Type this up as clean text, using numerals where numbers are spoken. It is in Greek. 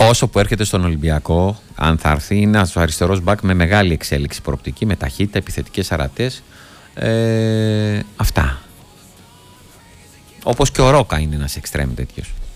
όσο που έρχεται στον Ολυμπιακό, αν θα έρθει, είναι ένας αριστερός μπακ με μεγάλη εξέλιξη προοπτική, με ταχύτητα, επιθετικές αρατές. Αυτά. Όπως και ο Ρόκα είναι ένας εξτρέμ τέτοιος.